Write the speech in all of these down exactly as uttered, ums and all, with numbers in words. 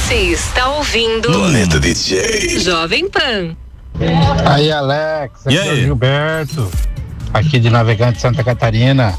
Você está ouvindo Planeta D J Jovem Pan. Aí, Alex, aqui E é aí? o Gilberto, aqui de Navegante, Santa Catarina.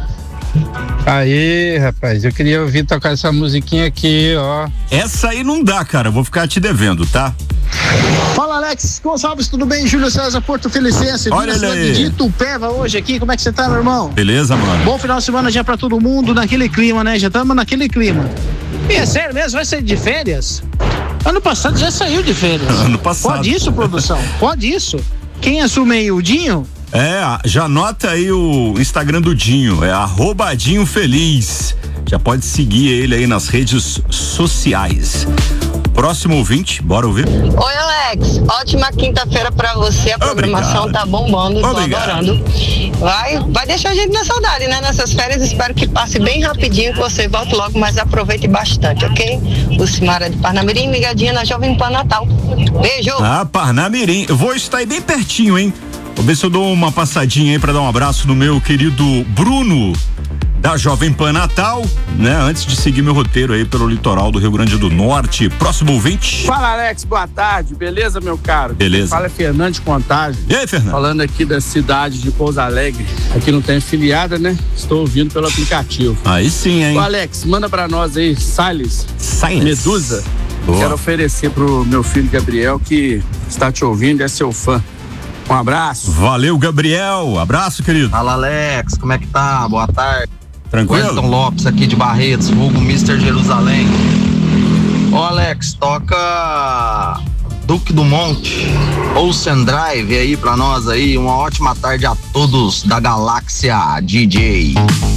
Aí, rapaz, eu queria ouvir tocar essa musiquinha aqui, ó. Essa aí não dá, cara, vou ficar te devendo, tá? Fala, Alex Gonçalves, tudo bem? Júlio César Porto Felicense, Olha ele aí. de Itupeva hoje aqui, como é que você tá, meu irmão? Beleza, mano? Bom final de semana já pra todo mundo, naquele clima, né? Já estamos naquele clima. E é sério mesmo, vai sair de férias? Ano passado já saiu de férias. Ano passado. Pode isso, produção? Pode isso? Quem assume aí, o Dinho? É, já anota aí o Instagram do Dinho, é arroba Dinho Feliz. Já pode seguir ele aí nas redes sociais. Próximo ouvinte, bora ouvir? Oi, Alex, ótima quinta-feira pra você, a programação Obrigado. tá bombando, tô Obrigado. adorando. Vai, vai deixar a gente na saudade, né? Nessas férias, espero que passe bem rapidinho, que você volte logo, mas aproveite bastante, ok? O Cimara de Parnamirim, ligadinha na Jovem Pan Natal. Beijo! Ah, Parnamirim, eu vou estar aí bem pertinho, hein? Vou ver se eu dou uma passadinha aí pra dar um abraço no meu querido Bruno, da Jovem Pan Natal, né? Antes de seguir meu roteiro aí pelo litoral do Rio Grande do Norte. Próximo ouvinte. Fala, Alex, boa tarde, beleza, meu caro? Beleza. Fala, é Fernando de Contagem. E aí, Fernando? Falando aqui da cidade de Pouso Alegre, aqui não tem afiliada, né? Estou ouvindo pelo aplicativo. Aí sim, hein? Ô, Alex, manda pra nós aí, Salles, Silence. Medusa. Boa. Quero oferecer pro meu filho Gabriel, que está te ouvindo, é seu fã. Um abraço. Valeu, Gabriel. Abraço, querido. Fala, Alex, como é que tá? Boa tarde. Tranquilo? Wellington Lopes aqui de Barretos, vulgo mister Jerusalém. Ô, Alex, toca Duque do Monte, Ocean Drive aí pra nós aí. Uma ótima tarde a todos da Galáxia D J.